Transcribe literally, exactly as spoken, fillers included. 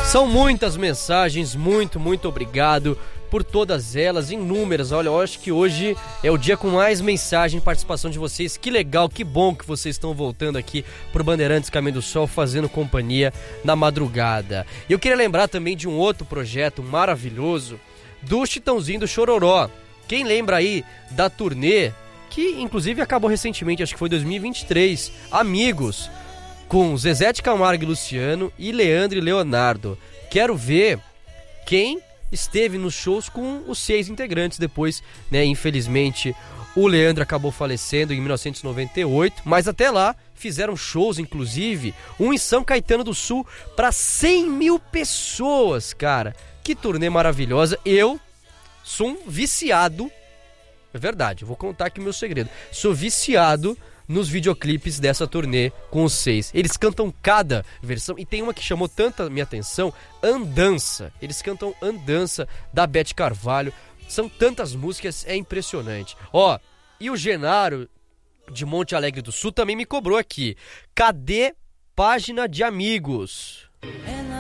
São muitas mensagens, muito, muito obrigado por todas elas, inúmeras. Olha, eu acho que hoje é o dia com mais mensagem e participação de vocês. Que legal, que bom que vocês estão voltando aqui pro Bandeirantes Caminho do Sol, fazendo companhia na madrugada. E eu queria lembrar também de um outro projeto maravilhoso do Chitãozinho do Chororó. Quem lembra aí da turnê, que inclusive acabou recentemente, acho que foi dois mil e vinte e três, Amigos, com Zezé de Camargo e Luciano e Leandro e Leonardo. Quero ver quem esteve nos shows com os seis integrantes depois, né? Infelizmente, o Leandro acabou falecendo em mil novecentos e noventa e oito, mas até lá fizeram shows, inclusive, um em São Caetano do Sul para cem mil pessoas, cara. Que turnê maravilhosa. Eu sou um viciado, é verdade, eu vou contar aqui o meu segredo. Sou viciado nos videoclipes dessa turnê com os seis. Eles cantam cada versão, e tem uma que chamou tanta minha atenção, Andança. Eles cantam Andança, da Beth Carvalho. São tantas músicas, é impressionante. Ó, e o Genaro, de Monte Alegre do Sul, também me cobrou aqui. Cadê página de Amigos?